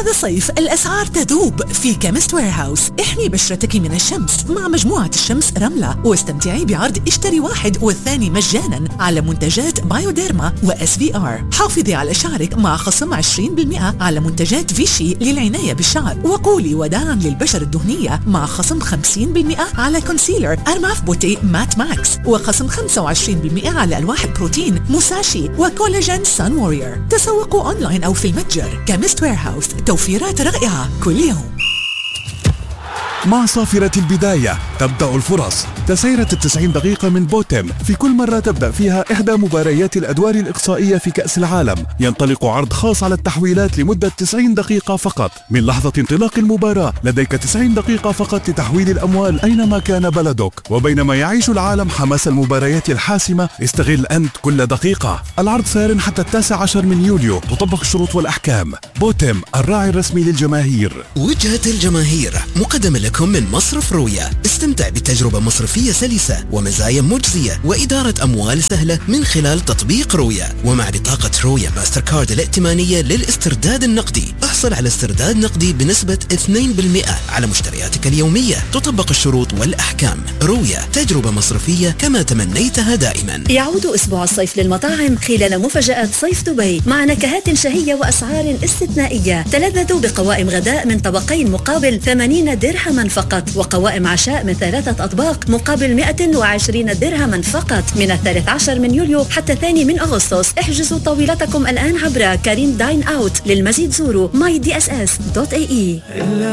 هذا الصيف الأسعار تذوب في كيمست ويرهاوس. احمي بشرتك من الشمس مع مجموعة الشمس رملة، واستمتعي بعرض اشتري واحد والثاني مجانا على منتجات بايوديرما وSVR. حافظي على شعرك مع خصم 20% على منتجات فيشي للعناية بالشعر، وقولي وداعا للبشرة الدهنية مع خصم 50% على كونسيلر أرماف بوتي مات ماكس، وخصم 25% على ألواح بروتين موساشي وكولاجين سان وورير. تسوقوا أونلاين أو في المتجر. كيمست ويرهاوس، توفيرات رائعة كل يوم. مع صافرة البداية تبدأ الفرص. تسيرة 90 دقيقة من بوتم، في كل مرة تبدأ فيها إحدى مباريات الأدوار الإقصائية في كأس العالم. ينطلق عرض خاص على التحويلات لمدة 90 دقيقة فقط. من لحظة انطلاق المباراة لديك 90 دقيقة فقط لتحويل الأموال أينما كان بلدك. وبينما يعيش العالم حماس المباريات الحاسمة، استغل أنت كل دقيقة. العرض سار حتى 19 من يوليو. تطبق الشروط والأحكام. بوتم، الراعي الرسمي للجماهير. وجهة الجماهير مقدمة لكم من مصرف رويا. استمتع بتجربة مصرفية سلسة ومزايا مجزية وإدارة أموال سهلة من خلال تطبيق رويا. ومع بطاقة رويا ماستر كارد الائتمانية للاسترداد النقدي، احصل على استرداد نقدي بنسبة 2% على مشترياتك اليومية. تطبق الشروط والأحكام. رويا، تجربة مصرفية كما تمنيتها دائما. يعود أسبوع الصيف للمطاعم خلال مفاجآت صيف دبي مع نكهات شهية وأسعار استثنائية. تلذذوا بقوائم غداء من طبقين مقابل 80 درهما فقط، وقوائم عشاء من 3 أطباق مقابل 120 درهما فقط. من 13 من يوليو حتى 2 من أغسطس. احجزوا طاولتكم الآن عبر كريم داين أوت. للمزيد زوروا mydss.ae.